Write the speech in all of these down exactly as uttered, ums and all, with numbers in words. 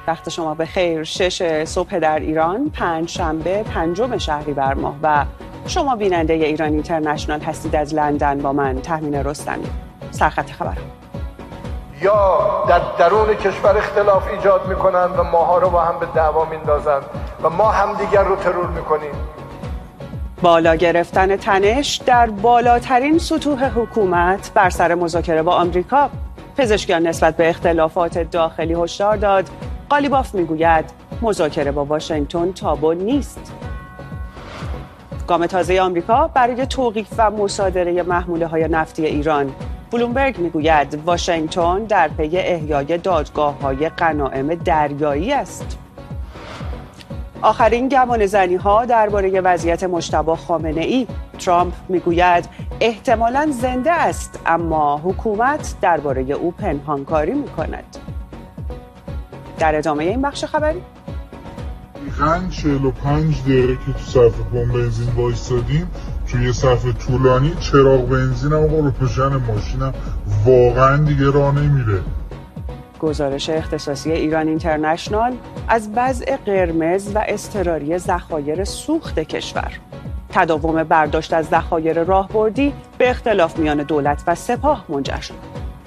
وقت شما بخیر. شش صبح در ایران، پنج شنبه پنجم شهریور ماه و شما بیننده ایران اینترنشنال هستید. از لندن با من تهمین رستمی. سرخط خبر. یا در درون کشور اختلاف ایجاد میکنند و ماها رو با هم به دعوا میندازند و ما همدیگر رو ترور میکنیم. بالا گرفتن تنش در بالاترین سطوح حکومت بر سر مذاکره با آمریکا. پزشکیان نسبت به اختلافات داخلی هشدار داد. قالیباف میگوید مذاکره با واشنگتن تابو نیست. گام تازه آمریکا برای توقیف و مصادره محموله‌های نفتی ایران. بلومبرگ میگوید واشنگتن در پی احیای دادگاه‌های غنایم دریایی است. آخرین گمانه‌زنی‌ها درباره وضعیت مجتبی خامنه‌ای. ترامپ میگوید احتمالاً زنده است اما حکومت درباره او پنهانکاری میکند. در ادامه این بخش خبری دقیقاً چهل و پنج دقیقه که تو صف پمپ بنزین وایسادیم، توی صف طولانی چراغ بنزینم و روشن ماشینم واقعاً دیگه راه نمیره. گزارش اختصاصی ایران اینترنشنال از وضع قرمز و اضطراری ذخایر سوخت کشور. تداوم برداشت از ذخایر راهبردی به اختلاف میان دولت و سپاه منجر شد.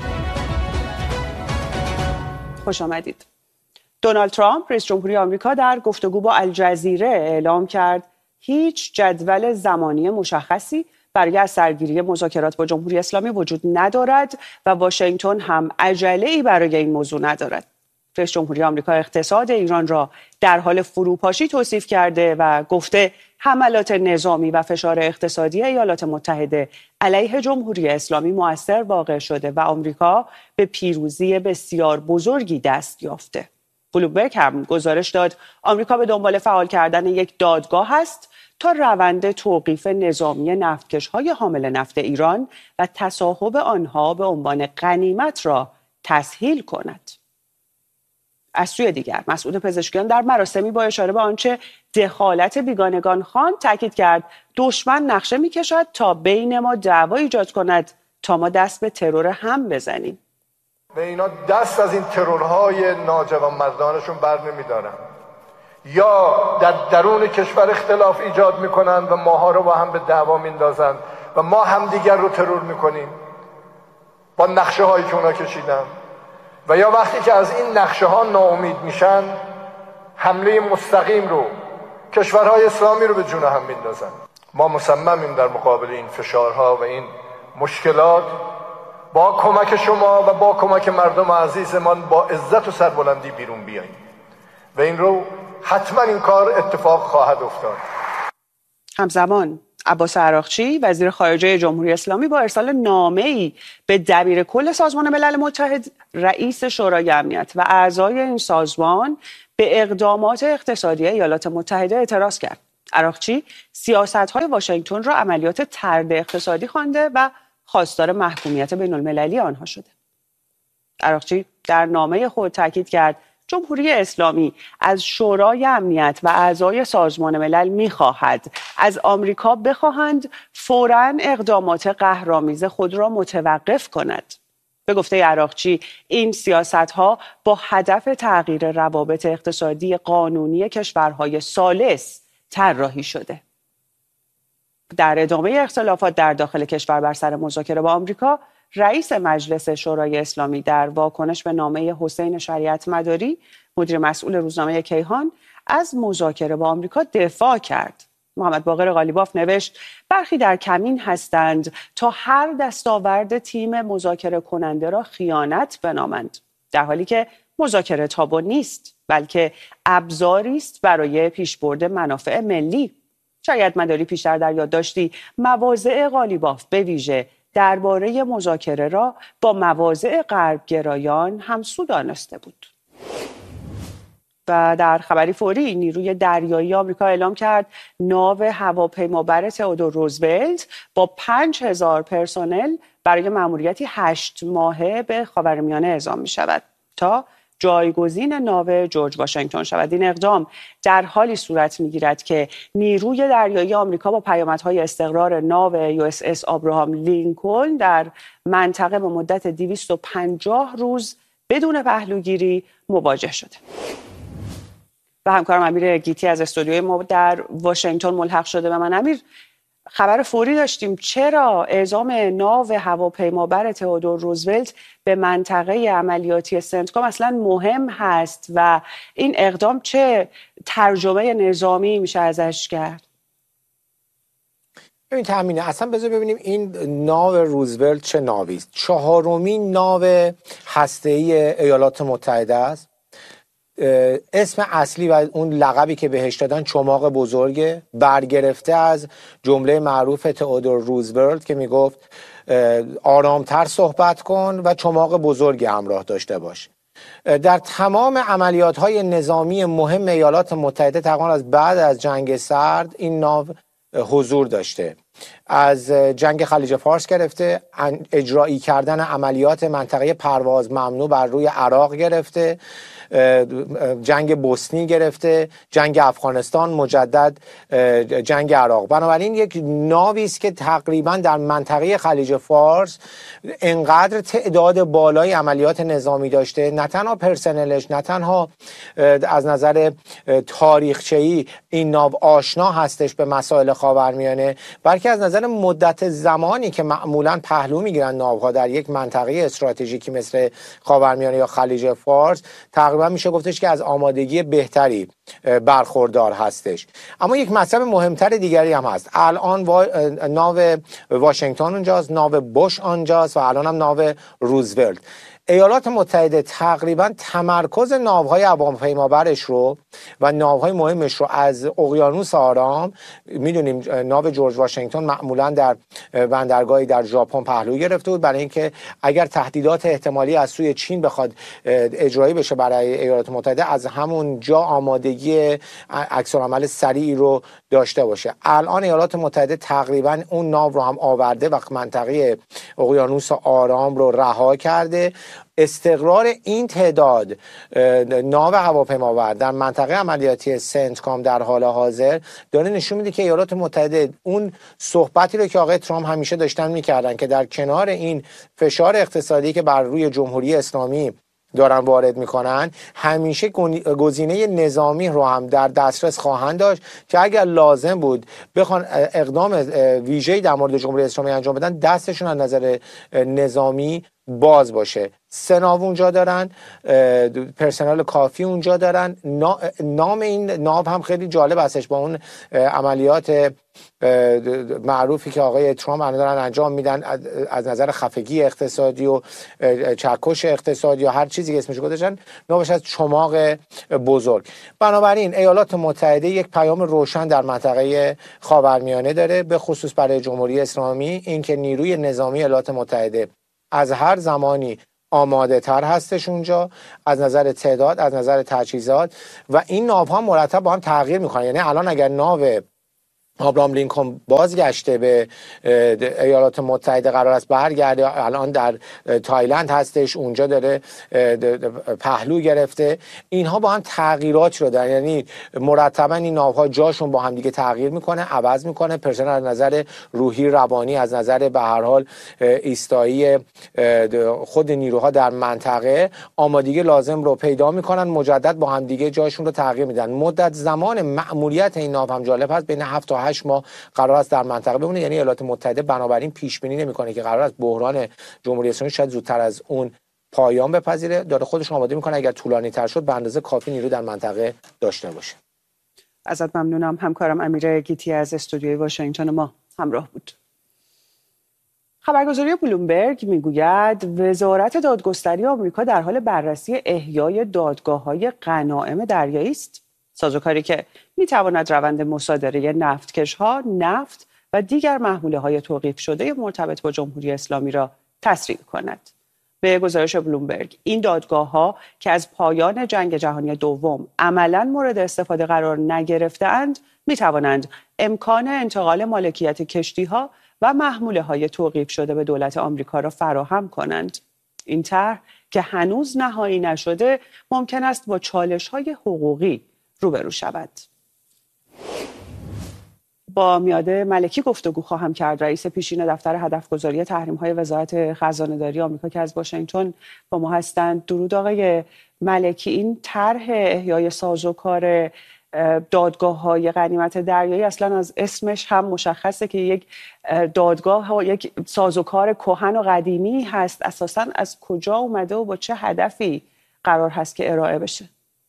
خوش آمدید. دونالد ترامپ رئیس جمهوری آمریکا در گفتگو با الجزیره اعلام کرد هیچ جدول زمانی مشخصی برای از سرگیری مذاکرات با جمهوری اسلامی وجود ندارد و واشنگتن هم عجله‌ای برای این موضوع ندارد. رئیس جمهوری آمریکا اقتصاد ایران را در حال فروپاشی توصیف کرده و گفته حملات نظامی و فشار اقتصادی ایالات متحده علیه جمهوری اسلامی مؤثر واقع شده و آمریکا به پیروزی بسیار بزرگی دست یافته. بلومبرگ هم گزارش داد آمریکا به دنبال فعال کردن یک دادگاه است تا روند توقیف نظامی نفتکش‌های حامل نفت ایران و تصاحب آنها به عنوان غنیمت را تسهیل کند. از سوی دیگر مسئول پزشکیان در مراسمی با اشاره به آنچه دخالت بیگانگان خواند تاکید کرد دشمن نقشه می‌کشد تا بین ما دعوا ایجاد کند تا ما دست به ترور هم بزنیم. و اینا دست از این ترورهای ناجوانمردانشون بر نمی‌دارن. یا در درون کشور اختلاف ایجاد میکنند و ماها رو با هم به دعوا میندازند و ما همدیگر رو ترور میکنیم با نقشه هایی که اونا کشیدن. و یا وقتی که از این نقشه ها ناامید میشن حمله مستقیم رو کشورهای اسلامی رو به جون هم میندازن. ما مصممیم در مقابل این فشارها و این مشکلات با کمک شما و با کمک مردم عزیزمان با عزت و سربلندی بیرون بیاییم و این رو حتما این کار اتفاق خواهد افتاد. همزمان عباس عراقچی وزیر خارجه جمهوری اسلامی با ارسال نامه‌ای به دبیر کل سازمان ملل متحد، رئیس شورای امنیت و اعضای این سازمان به اقدامات اقتصادی ایالات متحده اعتراض کرد. عراقچی سیاست‌های واشنگتن را عملیات طرد اقتصادی خوانده و خواستار محکومیت بین‌المللی آنها شده. عراقچی در نامه خود تاکید کرد جمهوری اسلامی از شورای امنیت و اعضای سازمان ملل می‌خواهد از آمریکا بخواهند فوراً اقدامات قهرآمیز خود را متوقف کند. به گفته عراقچی این سیاست‌ها با هدف تغییر روابط اقتصادی قانونی کشورهای ثالث طراحی شده. در ادامه اختلافات در داخل کشور بر سر مذاکره با آمریکا، رئیس مجلس شورای اسلامی در واکنش به نامه حسین شریعت مداری، مدیر مسئول روزنامه کیهان، از مذاکره با آمریکا دفاع کرد. محمد باقر قالیباف نوشت برخی در کمین هستند تا هر دستاورد تیم مذاکره کننده را خیانت بنامند، در حالی که مذاکره تابو نیست بلکه ابزاری است برای پیشبرد منافع ملی. شریعت مداری پیشتر در یادداشتی مواضع قالیباف به ویژه درباره مذاکره را با مواضع غربگرایان همسو دانسته بود. و در خبری فوری نیروی دریایی آمریکا اعلام کرد ناو هواپیمابر تئودور روزولت با پنج هزار پرسنل برای مأموریتی هشت ماهه به خاورمیانه اعزام می شود تا جایگزین ناو جورج واشنگتن شود. این اقدام در حالی صورت می‌گیرد که نیروی دریایی آمریکا با پیامدهای استقرار ناو یو اس اس آبراهام لینکلن در منطقه به مدت دویست و پنجاه روز بدون پهلوگیری مواجه شده. و همکارم امیر گیتی از استودیوی ما در واشنگتن ملحق شده به من. امیر، خبر فوری داشتیم، چرا اعزام ناو هواپیمابر تئودور روزولت به منطقه عملیاتی سنتکام اصلا مهم هست و این اقدام چه ترجمه نظامی میشه ازش کرد؟ ببین تامینه، اصلا بذار ببینیم این ناو روزولت چه ناوی است. چهارمین ناو هسته‌ای ایالات متحده است. اسم اصلی و اون لقبی که بهش دادن چماق بزرگه، برگرفته از جمله معروف تئودور روزولت که میگفت آرامتر صحبت کن و چماق بزرگی همراه داشته باش. در تمام عملیات‌های نظامی مهم ایالات متحده تقریبا از بعد از جنگ سرد این ناو حضور داشته. از جنگ خلیج فارس گرفته، اجرایی کردن عملیات منطقه پرواز ممنوع بر روی عراق گرفته، جنگ بوسنی گرفته، جنگ افغانستان، مجدد جنگ عراق. بنابراین یک ناوی است که تقریبا در منطقه خلیج فارس انقدر تعداد بالای عملیات نظامی داشته، نه تنها پرسنلش، نه تنها از نظر تاریخچه‌ای این ناو آشنا هستش به مسائل خاورمیانه، بلکه از نظر مدت زمانی که معمولا پهلو میگیرن ناوها در یک منطقه استراتژیکی مثل خاورمیانه یا خلیج فارس، تقریبا میشه گفتش که از آمادگی بهتری برخوردار هستش. اما یک مطلب مهمتر دیگری هم هست. الان وا... ناو واشنگتن اونجاست، ناو بوش آنجاست و الان هم ناو روزولت. ایالات متحده تقریبا تمرکز ناوهای هواپیمابرش رو و ناوهای مهمش رو از اقیانوس آرام، میدونیم ناو جورج واشنگتن معمولا در بندرگاهی در ژاپن پهلو گرفته بود برای اینکه اگر تهدیدات احتمالی از سوی چین بخواد اجرایی بشه برای ایالات متحده، از همون جا آمادگی عکس‌العمل سریعی رو داشته باشه. الان ایالات متحده تقریبا اون ناو رو هم آورده و منطقه اقیانوس آرام رو رها کرده. استقرار این تعداد ناو هواپیمابر در منطقه عملیاتی سنتکام در حال حاضر داره نشون میده که ایالات متحده اون صحبتی رو که آقای ترامپ همیشه داشتن میکردن که در کنار این فشار اقتصادی که بر روی جمهوری اسلامی دارن وارد میکنن، همیشه گزینه نظامی رو هم در دسترس خواهند داشت که اگر لازم بود بخوان اقدام ویژه‌ای در مورد جمهوری اسلامی انجام بدن، دستشون از نظر نظامی باز باشه. سه ناو اونجا دارن، پرسنل کافی اونجا دارن. نام این ناو هم خیلی جالب هستش، با اون عملیات معروفی که آقای ترامپ الان دارن انجام میدن از نظر خفگی اقتصادی و چکش اقتصادی و هر چیزی که اسمش گذاشتن، نامش از چماق بزرگ. بنابراین ایالات متحده یک پیام روشن در منطقه خاورمیانه داره، به خصوص برای جمهوری اسلامی، اینکه نیروی نظامی ایالات متحده از هر زمانی آماده تر هستش اونجا، از نظر تعداد، از نظر تجهیزات، و این ناوها مرتب با هم تغییر میکنن. یعنی الان اگر ناو ابراهام لینکن بازگشته به ایالات متحده قرار است برگرده، الان در تایلند هستش، اونجا داره پهلو گرفته، اینها با هم تغییرات رو دارن. یعنی مرتبا این ناوها جاشون با هم دیگه تغییر میکنه، عوض میکنه. پرسنل از نظر روحی، روانی، از نظر به هر حال ایستایی خود نیروها در منطقه آمادگی لازم رو پیدا میکنن، مجدد با هم دیگه جاشون رو تغییر میدن. مدت زمان مأموریت این ناو هم جالب هست، بین هفت تا هشت ماه قرار است در منطقه بمونه. یعنی ایالات متحده بنابراین پیش بینی نمیکنه که قرار است بحران جمهوری اسلامی شاید زودتر از اون پایان بپذیره، داره خودش آماده میکنه اگر طولانی تر شد به اندازه کافی نیرو در منطقه داشته باشه. ازت ممنونم. همکارم امیر گیتی از استودیوی واشنگتن ما همراه بود. خبرگزاری بلومبرگ میگوید وزارت دادگستری آمریکا در حال بررسی احیای دادگاه‌های غنایم دریایی است. سازوکاری که میتواند روند مصادره نفتکش‌ها، نفت و دیگر محموله‌های توقیف شده مرتبط با جمهوری اسلامی را تسریع کند. به گزارش بلومبرگ، این دادگاه‌ها که از پایان جنگ جهانی دوم عملاً مورد استفاده قرار نگرفته‌اند، میتوانند امکان انتقال مالکیت کشتی‌ها و محموله‌های توقیف شده به دولت آمریکا را فراهم کنند. این طرح که هنوز نهایی نشده، ممکن است با چالش‌های حقوقی روبرو شود. با میاده ملکی گفتگو خواهم کرد، رئیس پیشین دفتر هدفگذاری تحریم‌های وزارت خزانه‌داری آمریکا که از واشنگتن با ما هستند. درود آقای ملکی. این طرح احیای سازوکار دادگاه‌های غنیمت دریایی اصلا از اسمش هم مشخصه که یک دادگاه و یک سازوکار کهن و قدیمی هست. اساساً از کجا اومده و با چه هدفی قرار هست که ارائه بشه؟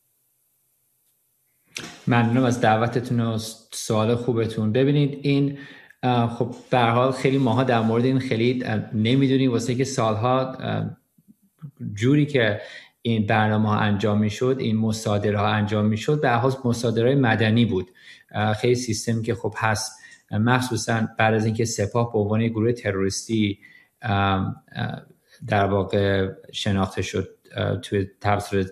ممنونم از دعوتتون و سوال خوبتون. ببینید این خب به هر حال خیلی ماها در مورد این خیلی نمیدونیم، واسه که سالها جوری که این برنامه ها انجام میشد، این مصادره ها انجام میشد، به هر حال مصادره مدنی بود. خیلی سیستمی که خب هست، مخصوصا بعد از اینکه سپاه به عنوان گروه تروریستی در واقع شناخته شد توی توسط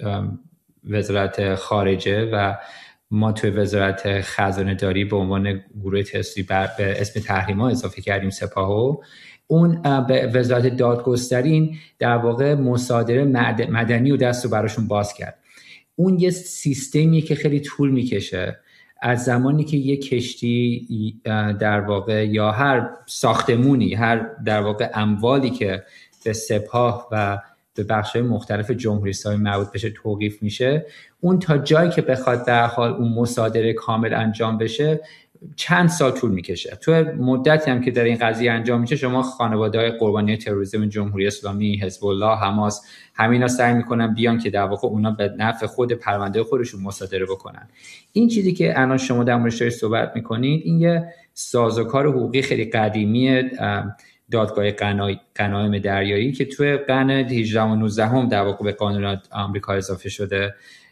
وزارت خارجه و ما توی وزارت خزانه داری به عنوان گروه تروریستی به اسم تحریم‌ها اضافه کردیم سپاهو. اون به وزارت دادگستری در واقع مصادره مدنی و دست رو براشون باز کرد. اون یه سیستمیه که خیلی طول میکشه. از زمانی که یه کشتی در واقع یا هر ساختمونی، هر در واقع اموالی که به سپاه و به بخش‌های مختلف جمهوری اسلامی مربوط بشه توقیف میشه، اون تا جایی که بخواد در حال اون مصادره کامل انجام بشه چند سال طول میکشه. تو مدتی هم که در این قضیه انجام میشه، شما خانواده‌های قربانی تروریسم جمهوری اسلامی، حزب الله، حماس، همینا سعی میکنن بیان که در واقع اونا به نفع خود پرونده خودشون مصادره بکنن. این چیزی که الان شما در موردش صحبت میکنید، این یه سازوکار حقوقی خیلی قدیمی دادگاه غنایم دریایی که توی قرن هجدهم و نوزدهم در واقع به قانون آمریکا اضافه شده.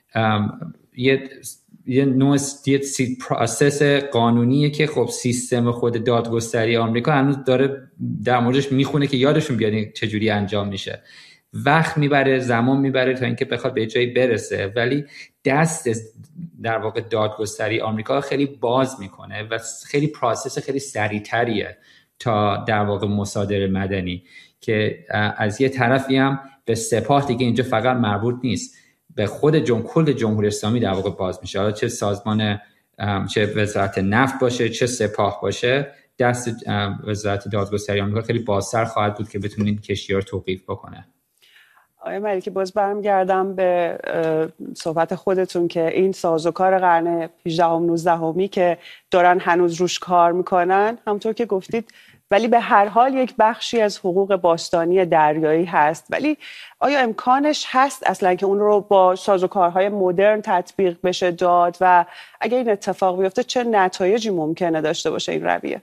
یه یه نوع پروسس قانونیه که خب سیستم خود دادگستری آمریکا هنوز داره در موردش میخونه که یادشون بیاد چجوری انجام میشه. وقت میبره، زمان میبره تا اینکه بخواد به جایی برسه، ولی دست در واقع دادگستری آمریکا خیلی باز میکنه و خیلی پروسس خیلی سریعتریه تا در واقع مصادره مدنی که از یه طرفی هم به سپاه دیگه اینجا فقط مربوط نیست، به خود جم... کل جمهوری اسلامی در واقع باز میشه. حالا چه سازمان، چه وزارت نفت باشه، چه سپاه باشه، دست وزارت دادگستری آمریکا خیلی بازتر خواهد بود که بتونین کشتی‌ها رو توقیف بکنه. آقای ملکی، باز برمیگردم به صحبت خودتون که این سازوکار قرن هجدهم نوزدهمی که دارن هنوز روش کار میکنن، همونطور که گفتید، ولی به هر حال یک بخشی از حقوق باستانی دریایی هست. ولی آیا امکانش هست اصلا که اون رو با سازوکارهای مدرن تطبیق بشه داد و اگه این اتفاق بیفته چه نتایجی ممکنه داشته باشه این رویه؟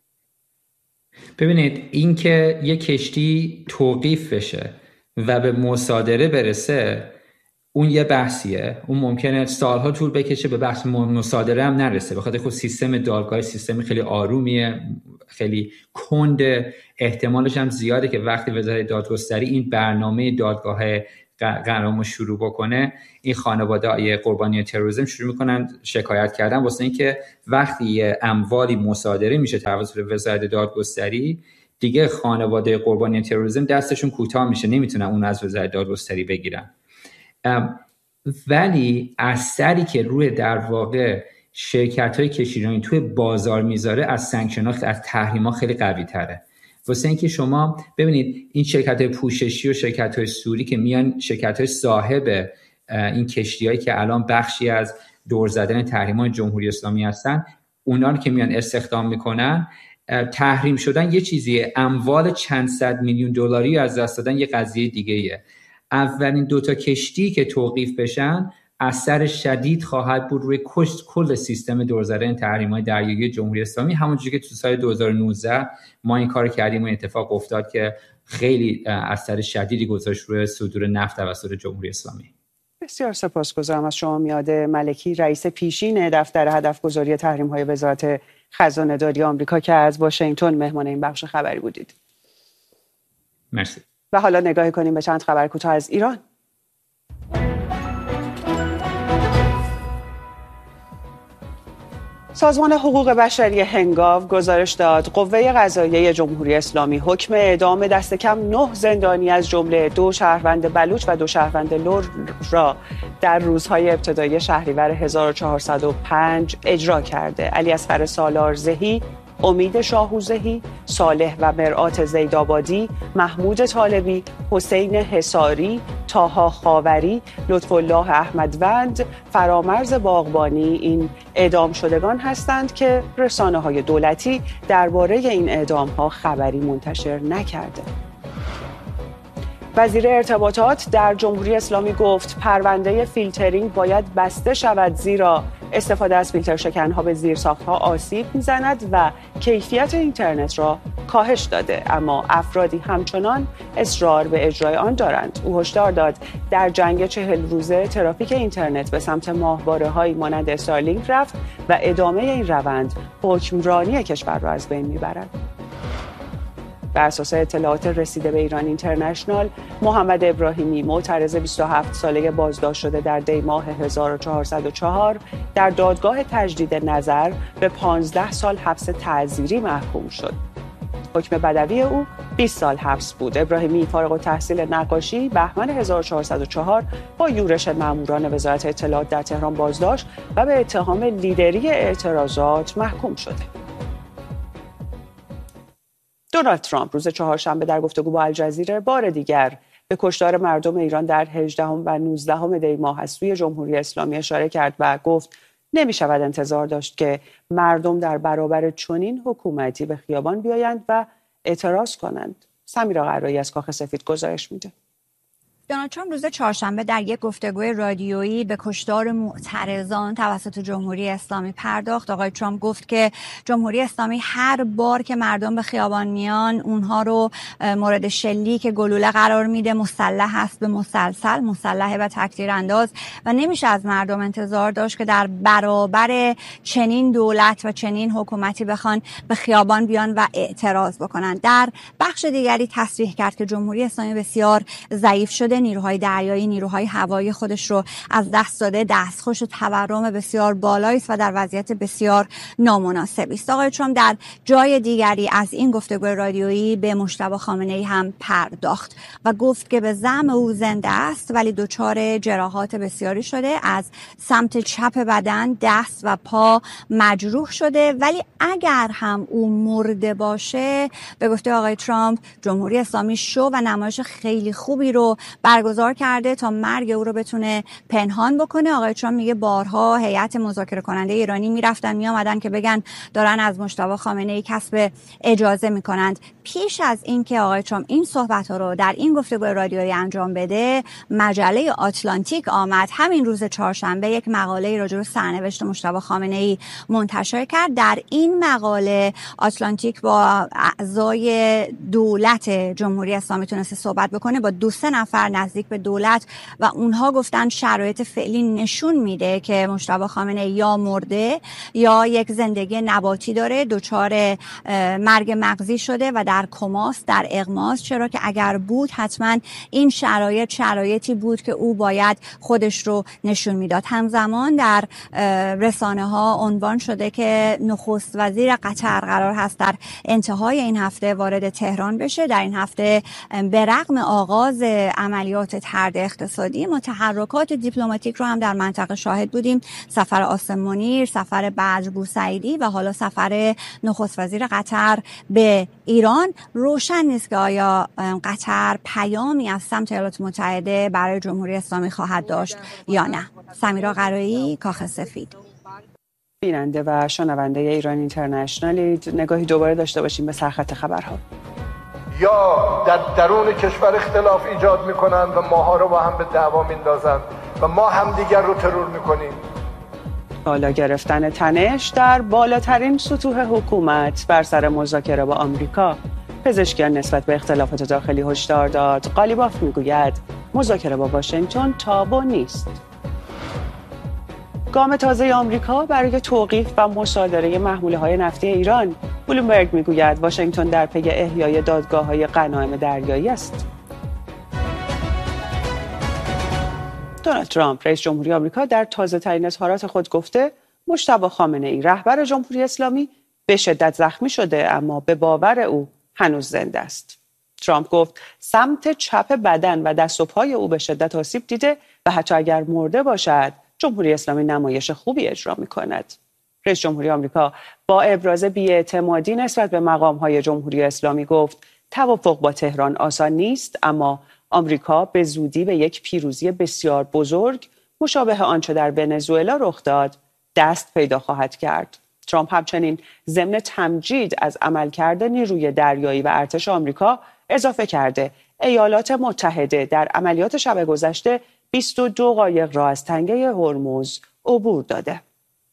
ببینید، این که یک کشتی توقیف بشه و به مصادره برسه، اون یه بحثیه. اون ممکنه سالها طول بکشه، به بحث مصادره هم نرسه. بخاطر خود سیستم دادگاه سیستم خیلی آرومیه، خیلی کنده. احتمالش هم زیاده که وقتی وزارت دادگستری این برنامه دادگاه قرارمو شروع بکنه، این خانواده قربانی تروریسم شروع میکنن شکایت کردن، واسه اینکه وقتی اموالی مصادره میشه توسط وزارت دادگستری، دیگه خانواده قربانی تروریسم دستشون کوتاه میشه، نمیتونن اون از وزارت دادگستری بگیرن. ولی اثری که روی در واقع شرکت‌های کشتیرانی توی بازار میذاره از سانکشن‌ها، از تحریم‌ها خیلی قوی تره. واسه اینکه شما ببینید این شرکت‌های پوششی و شرکت‌های سوری که میان، شرکت‌های صاحب این کشتی‌هایی که الان بخشی از دور زدن تحریم‌های جمهوری اسلامی هستن، اونا رو که میان استخدام میکنن، تحریم شدن یه چیزیه، اموال چند صد میلیون دلاری از دست دادن یه قضیه دیگه‌ایه. اولین دوتا کشتی که توقیف بشن، اثر شدید خواهد بود روی کل سیستم دور زدن تحریم‌های دریایی جمهوری اسلامی. همونجوری که تو سال دو هزار و نوزده ما این کار کردیم و اتفاق افتاد که خیلی اثر شدیدی گذاشت روی صدور نفت توسط جمهوری اسلامی. بسیار سپاسگزارم از شما میاده ملکی، رئیس پیشین دفتر هدفگذاری تحریم‌های وزارت خزانه‌داری آمریکا که از واشنگتن مهمان این بخش خبری بودید. مرسی. و حالا نگاهی کنیم به چند خبر کوتاه از ایران. سازمان حقوق بشری هنگاو گزارش داد قوه قضاییه جمهوری اسلامی حکم اعدام دست کم نه زندانی از جمله دو شهروند بلوچ و دو شهروند لر را در روزهای ابتدایی شهریور هزار و چهارصد و پنج اجرا کرده. علی اصغر سالارزهی، امید شاهوزهی، صالح و مرآت زیدآبادی، محمود طالبی، حسین حصاری، طاها خاوری، لطفالله احمدوند، فرامرز باغبانی این اعدام شدگان هستند که رسانه‌های دولتی درباره این اعدام‌ها خبری منتشر نکرده. وزیر ارتباطات در جمهوری اسلامی گفت پرونده فیلترینگ باید بسته شود زیرا استفاده از فیلتر شکنها به زیرساختها آسیب میزند و کیفیت اینترنت را کاهش داده، اما افرادی همچنان اصرار به اجرای آن دارند. او هشدار داد در جنگ چهل روزه ترافیک اینترنت به سمت ماهواره‌هایی مانند استارلینک رفت و ادامه این روند حکمرانی کشور را از بین میبرد. بر اساس اطلاعات رسیده به ایران اینترنشنال، محمد ابراهیمی معترض بیست و هفت ساله بازداشت شده در دی ماه هزار و چهارصد و چهار در دادگاه تجدید نظر به پانزده سال حبس تعزیری محکوم شد. حکم بدوی او بیست سال حبس بود. ابراهیمی فارغ التحصیل نقاشی بهمن هزار و چهارصد و چهار با یورش ماموران وزارت اطلاعات در تهران بازداشت و به اتهام لیدری اعتراضات محکوم شده. دونالد ترامپ روز چهارشنبه در گفتگو با الجزیره بار دیگر به کشتار مردم ایران در هجدهم و نوزدهم دی ماه از سوی جمهوری اسلامی اشاره کرد و گفت نمی شود انتظار داشت که مردم در برابر چنین حکومتی به خیابان بیایند و اعتراض کنند. سمیرا قرایی از کاخ سفید گزارش میده. دونالد ترامپ روز چهارشنبه در یک گفتگوی رادیویی به کشتار معترضان توسط جمهوری اسلامی پرداخت. آقای ترامپ گفت که جمهوری اسلامی هر بار که مردم به خیابان میان اونها رو مورد شلیک گلوله قرار میده، مسلح است به مسلسل، مسلح و تکتیر انداز و نمیشه از مردم انتظار داشت که در برابر چنین دولت و چنین حکومتی بخوان به خیابان بیان و اعتراض بکنن. در بخش دیگری تصریح کرد که جمهوری اسلامی بسیار ضعیف شده، نیروهای دریایی، نیروهای هوایی خودش رو از دست داده، دستخوش و تورم بسیار بالایی است و در وضعیت بسیار نامناسبی است. آقای ترامپ در جای دیگری از این گفتگوی رادیویی به مجتبی خامنه‌ای هم پرداخت و گفت که به زعم او زنده است ولی دچار جراحات بسیاری شده، از سمت چپ بدن دست و پا مجروح شده، ولی اگر هم او مرده باشه به گفته آقای ترامپ جمهوری اسلامی شو و نمایش خیلی خوبی رو برگزار کرده تا مرگ او رو بتونه پنهان بکنه. آقای ترامپ میگه بارها هیئت مذاکره کننده ایرانی میرفتن میآمدن که بگن دارن از مجتبی خامنه‌ای کسب اجازه میکنند. پیش از اینکه آقای ترامپ این صحبت ها رو در این گفتگوی رادیویی انجام بده، مجله آتلانتیک آمد همین روز چهارشنبه یک مقاله راجع به سرنوشت مجتبی خامنه‌ای منتشر کرد. در این مقاله آتلانتیک با اعضای دولت جمهوری اسلامی تونسته صحبت بکنه، با دو سه نفر نزدیک به دولت، و اونها گفتن شرایط فعلی نشون میده که مجتبی خامنه‌ای یا مرده یا یک زندگی نباتی داره، دچار مرگ مغزی شده و در کماست، در اغماست، چرا که اگر بود حتما این شرایط شرایطی بود که او باید خودش رو نشون میداد. همزمان در رسانه ها عنوان شده که نخست وزیر قطر قرار هست در انتهای این هفته وارد تهران بشه. در این هفته به رغم آغاز عملیات طرد اقتصادی ما تحرکات دیپلماتیک رو هم در منطقه شاهد بودیم. سفر عاصم منیر، سفر بدر بوسعیدی و حالا سفر نخست وزیر قطر به ایران. روشن نیست که آیا قطر پیامی از سمت ایالات متحده برای جمهوری اسلامی خواهد داشت یا نه. سمیرا قرایی، کاخ سفید. بیننده و شنونده ایران اینترنشنال، نگاهی دوباره داشته باشیم به سرخط خبرها. یا در درون کشور اختلاف ایجاد میکنند و ماها رو با هم به دعوا میندازند و ما هم دیگر رو ترور میکنیم. بالا گرفتن تنش در بالاترین سطوح حکومت بر سر مذاکره با آمریکا. پزشکیان نسبت به اختلافات داخلی هشدار داد. قالیباف میگوید مذاکره با واشنگتن تابو نیست. گام تازه آمریکا برای توقیف و مصادره محموله‌های نفتی ایران. بلومبرگ میگوید واشنگتن در پی احیای دادگاه‌های غنایم دریایی است. دونالد ترامپ رئیس جمهوری آمریکا در تازه‌ترین اظهارات خود گفته مجتبی خامنه‌ای رهبر جمهوری اسلامی به شدت زخمی شده اما به باور او هنوز زنده است. ترامپ گفت سمت چپ بدن و دست و پای او به شدت آسیب دیده و حتی اگر مرده باشد جمهوری اسلامی نمایش خوبی اجرا می‌کند. رئیس جمهوری آمریکا با ابراز بی‌اعتمادی نسبت به مقام‌های جمهوری اسلامی گفت توافق با تهران آسان نیست، اما آمریکا به زودی به یک پیروزی بسیار بزرگ مشابه آنچه در ونزوئلا رخ داد دست پیدا خواهد کرد. ترامپ همچنین ضمن تمجید از عملکرد نیروی دریایی و ارتش آمریکا اضافه کرده ایالات متحده در عملیات شب گذشته بیست و دو قایق را از تنگه هرمز عبور داده.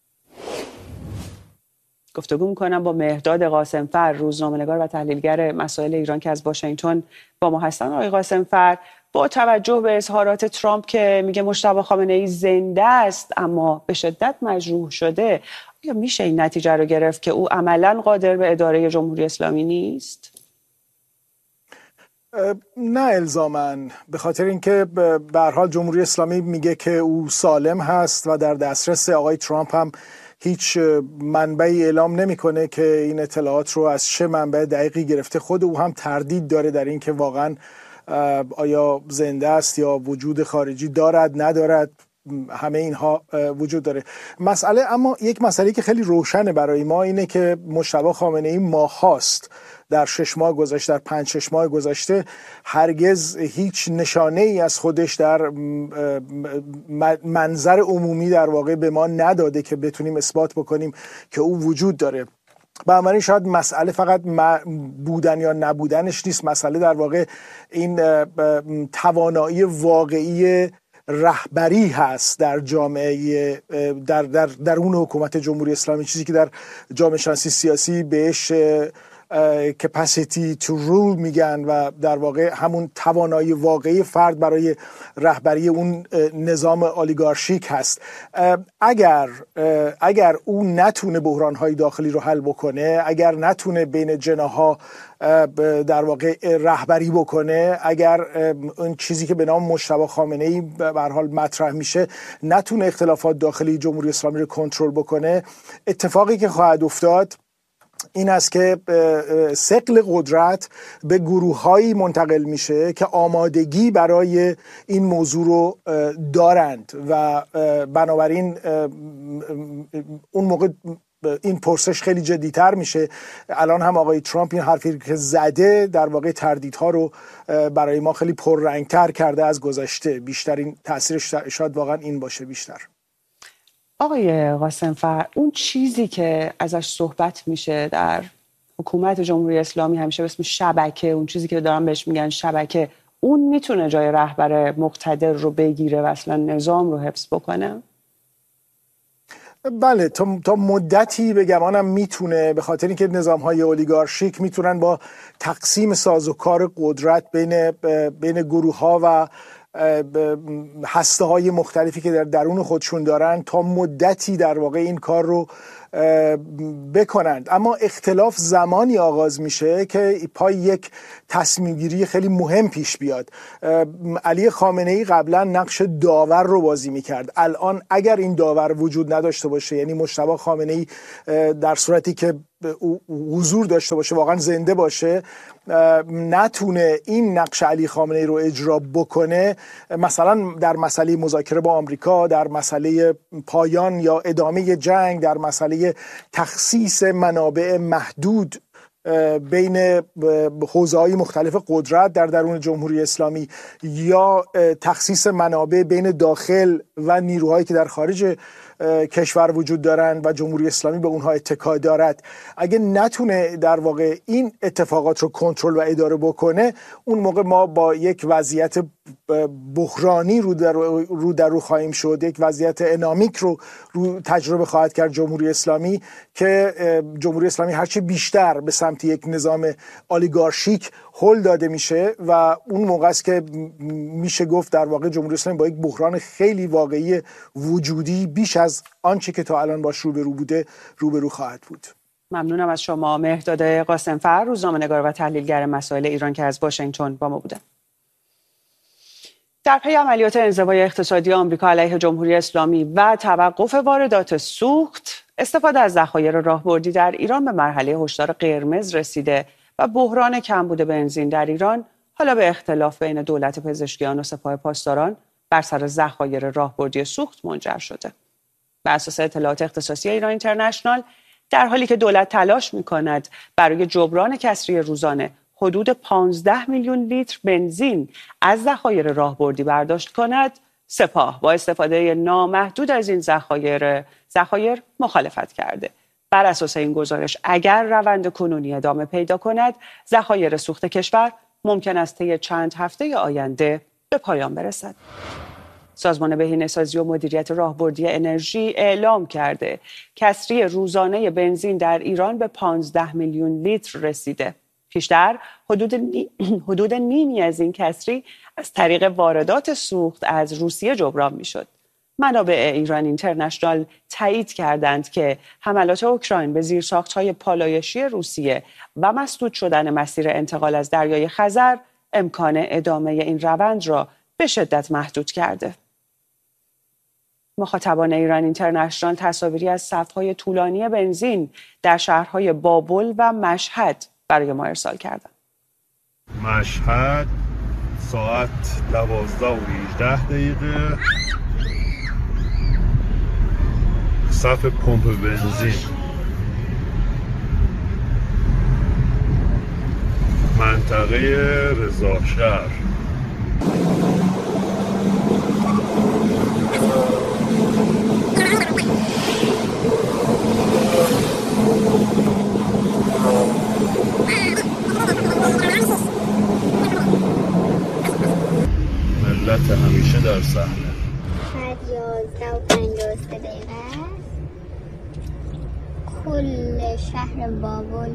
گفتگو می‌کنم با مهرداد قاسمفر، روزنامه‌نگار و تحلیلگر مسائل ایران که از واشنگتن با ما هستن. آقای قاسمفر، با توجه به اظهارات ترامپ که میگه مجتبی خامنه‌ای زنده است اما به شدت مجروح شده، آیا میشه این نتیجه رو گرفت که او عملاً قادر به اداره جمهوری اسلامی نیست؟ نه الزاماً، به خاطر اینکه به هر حال جمهوری اسلامی میگه که او سالم هست و در دسترس آقای ترامپ هم هیچ منبعی اعلام نمیکنه که این اطلاعات رو از چه منبع دقیقی گرفته. خود او هم تردید داره در این که واقعاً آیا زنده است یا وجود خارجی دارد ندارد. همه اینها وجود داره. مسئله اما یک مسئله که خیلی روشنه برای ما اینه که مجتبی خامنه‌ای ماهاست در شش ماه گذشته، در پنج شش ماه گذشته هرگز هیچ نشانه ای از خودش در منظر عمومی در واقع به ما نداده که بتونیم اثبات بکنیم که او وجود داره. بنابراین شاید مسئله فقط بودن یا نبودنش نیست، مسئله در واقع این توانایی واقعی رهبری هست در جامعه در در درون حکومت جمهوری اسلامی، چیزی که در جامعه شناسی سیاسی بهش capacity to rule میگن و در واقع همون توانایی واقعی فرد برای رهبری اون نظام اولیگارشیک هست. اگر اگر او نتونه بحران‌های داخلی رو حل بکنه، اگر نتونه بین جناح‌ها در واقع رهبری بکنه، اگر اون چیزی که به نام مجتبی خامنه‌ای به هر حال مطرح میشه نتونه اختلافات داخلی جمهوری اسلامی رو کنترل بکنه، اتفاقی که خواهد افتاد این است که ثقل قدرت به گروه‌هایی منتقل میشه که آمادگی برای این موضوع رو دارند و بنابراین اون موقع این پرسش خیلی جدی‌تر میشه. الان هم آقای ترامپ این حرفی که زده در واقع تردیدها رو برای ما خیلی پررنگ‌تر کرده از گذشته. بیشترین تاثیرش شاید واقعا این باشه بیشتر. آقای قاسمفر، اون چیزی که ازش صحبت میشه در حکومت جمهوری اسلامی همیشه به اسم شبکه، اون چیزی که دارن بهش میگن شبکه، اون میتونه جای رهبر مقتدر رو بگیره و اصلا نظام رو حفظ بکنه؟ بله، تا, تا مدتی به گمانم میتونه، به خاطر اینکه نظام‌های اولیگارشیک میتونن با تقسیم سازوکار قدرت بین بین گروه‌ها و هسته های مختلفی که در درون خودشون دارن تا مدتی در واقع این کار رو بکنند. اما اختلاف زمانی آغاز میشه که پای یک تصمیم گیری خیلی مهم پیش بیاد. علی خامنه‌ای قبلا نقش داور رو بازی میکرد. الان اگر این داور وجود نداشته باشه، یعنی مجتبی خامنه‌ای در صورتی که حضور داشته باشه، واقعا زنده باشه، نتونه این نقش علی خامنه‌ای رو اجرا بکنه، مثلا در مسئله مذاکره با آمریکا، در مسئله پایان یا ادامه جنگ، در مسئله تخصیص منابع محدود بین حوزه‌های مختلف قدرت در درون جمهوری اسلامی یا تخصیص منابع بین داخل و نیروهایی که در خارج کشور وجود دارند و جمهوری اسلامی به اونها اتکا دارد، اگه نتونه در واقع این اتفاقات رو کنترل و اداره بکنه، اون موقع ما با یک وضعیت بحرانی رو در رو در رو خواهیم شد، یک وضعیت انامیک رو رو تجربه خواهد کرد جمهوری اسلامی که جمهوری اسلامی هرچی بیشتر به سمت یک نظام اولیگارشیک هل داده میشه و اون موقع است که میشه گفت در واقع جمهوری اسلامی با یک بحران خیلی واقعی وجودی بیش از آنچه که تا الان باش روبرو بوده روبرو خواهد بود. ممنونم از شما مهرداد قاسمفر، روزنامه‌نگار و تحلیلگر مسائل ایران که از واشنگتن با ما بودن. در پی عملیات انزوای اقتصادی آمریکا علیه جمهوری اسلامی و توقف واردات سوخت، استفاده از ذخایر راهبردی در ایران به مرحله هشدار قرمز رسیده و بحران کمبود بنزین در ایران حالا به اختلاف بین دولت پزشکیان و سپاه پاسداران بر سر ذخایر راهبردی سوخت منجر شده. بر اساس اطلاعات اختصاصی ایران اینترنشنال، در حالی که دولت تلاش می‌کند برای جبران کسری روزانه حدود پانزده میلیون لیتر بنزین از ذخایر راهبردی برداشت کند، سپاه با استفاده نامحدود از این ذخایر ذخایر مخالفت کرده. بر اساس این گزارش، اگر روند کنونی ادامه پیدا کند، ذخایر سوخت کشور ممکن است طی چند هفته آینده به پایان برسد. سازمان بهینه‌سازی و مدیریت راهبردی انرژی اعلام کرده کسری روزانه بنزین در ایران به پانزده میلیون لیتر رسیده. پیشتر حدود, نی... حدود نیمی از این کسری از طریق واردات سوخت از روسیه جبران میشد. منابع ایران اینترنشنال تایید کردند که حملات اوکراین به زیرساخت‌های پالایشی روسیه و مسدود شدن مسیر انتقال از دریای خزر امکان ادامه این روند را به شدت محدود کرده. مخاطبان ایران اینترنشنال تصاویری از صف‌های طولانی بنزین در شهرهای بابل و مشهد برای ما ارسال کردند. مشهد ساعت دوازده و هجده دقیقه، صف پمپ بنزین منطقه رضاشهر. ملت همیشه در صحنه. ساعت یازده و پنجاه و سه دقیقه کل شهر بابل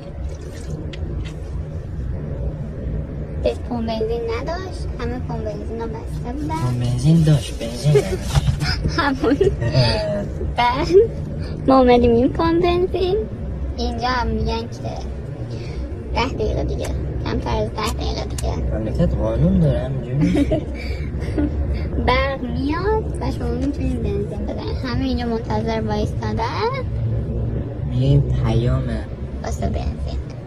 به پمپ بنزین نداشت، همه پمپ بنزین ها بسته بودن. پمپ بنزین داشت، بنزین نداشت. همون بعد ما اومدیم این پمپ بنزین، اینجا هم میگن که ده دقیقه دیگه، کمتر از ده دقیقه دیگه مملکت قانون داره همینجوری برق میاد و شما میتونید بنزین بدن. همه اینجا منتظر وایستادن، میگه این پیامه واسه بنزین.